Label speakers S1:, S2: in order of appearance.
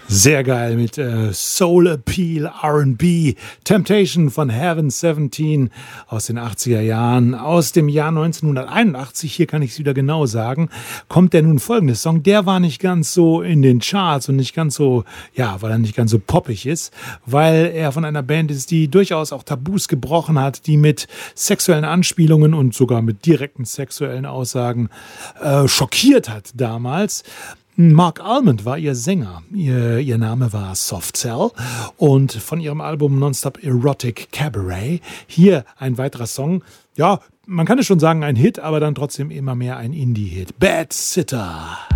S1: Sehr geil mit Soul Appeal R&B. Temptation von Heaven 17 aus den 80er Jahren. Aus dem Jahr 1981, hier kann ich es wieder genau sagen, kommt der nun folgende Song. Der war nicht ganz so in den Charts und nicht ganz so, ja, weil er nicht ganz so poppig ist, weil er von einer Band ist, die durchaus auch Tabus gebrochen hat, die mit sexuellen Anspielungen und sogar mit direkten sexuellen Aussagen schockiert hat damals. Mark Almond war ihr Sänger. Ihr Name war Soft Cell und von ihrem Album Nonstop Erotic Cabaret hier ein weiterer Song. Ja, man kann es schon sagen, ein Hit, aber dann trotzdem immer mehr ein Indie-Hit. Bad Sitter.